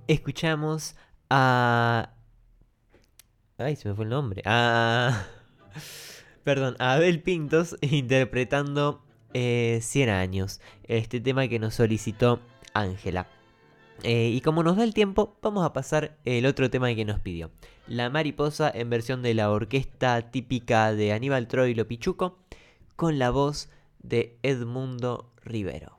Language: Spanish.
escuchamos a... Ay, se me fue el nombre. Perdón, a Abel Pintos interpretando 100 años. Este tema que nos solicitó Ángela. Y como nos da el tiempo, vamos a pasar el otro tema que nos pidió. La mariposa en versión de la orquesta típica de Aníbal Troilo Pichuco, con la voz de Edmundo Rivero.